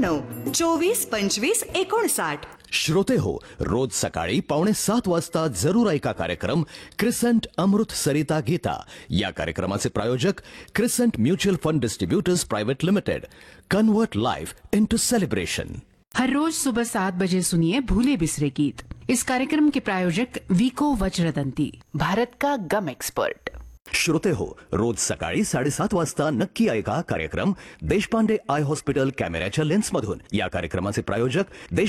98-94-24-25-59. श्रोते हो, रोज सकाळी 6:45 वाजता जरूर ऐका कार्यक्रम क्रिसेंट अमृत सरिता गीता. या कार्यक्रमाचे प्रायोजक crescent mutual fund distributors private limited. Convert life into celebration. हर रोज सुबह 7 बजे सुनिए भूले बिसरे गीत. इस कार्यक्रम के प्रायोजक वीको वज्रदंती, भारत का गम एक्सपर्ट. श्रोते हो, रोज सकाळी 7:30 वाजता नक्की ऐका कार्यक्रम देशपांडे आय हॉस्पिटल कॅमेऱ्याच्या लेन्समधून. या कार्यक्रमाचे प्रायोजक